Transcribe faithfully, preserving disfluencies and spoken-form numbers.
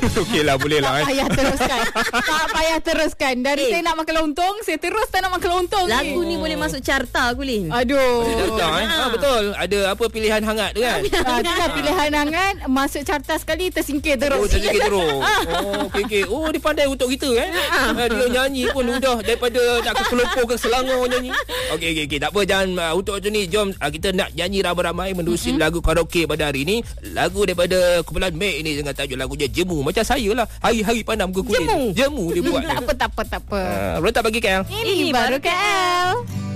Okey lah, boleh lah. Tak payah teruskan. Tak payah teruskan. Dari Eh. saya nak makan lontong, saya terus tak nak makan lontong. Lagu ni. ni boleh masuk carta, Kulin. Aduh. Betul, eh? Ha, betul. Ada apa pilihan hangat tu kan? Ah, itulah pilihan hangat. Masuk carta sekali, tersingkir terus. Oh, tersikit terus. Oh, okey okey. Oh, dia pandai untuk kita eh. Ha, dia nyanyi pun mudah daripada nak ke Selangor ke Selangor nyanyi. Okey okey okey. Tak apa, jangan uh, untuk macam ni. Jom uh, kita nak nyanyi ramai-ramai menerusi mm-hmm. lagu karaoke pada hari ni. Lagu daripada kumpulan Mek ni dengan tajuk lagunya Jemu. Macam saya lah. Hari-hari pandang muka kulit. Jemu. Jemu dia buat. Tak apa, tak apa, tak apa. Uh, Rotak bagi K L. Ini baru K L.